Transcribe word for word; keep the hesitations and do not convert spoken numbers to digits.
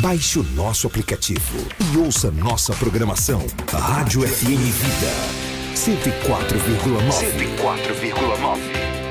Baixe o nosso aplicativo e ouça nossa programação. Rádio F M Vida cento e quatro vírgula nove. cento e quatro vírgula nove.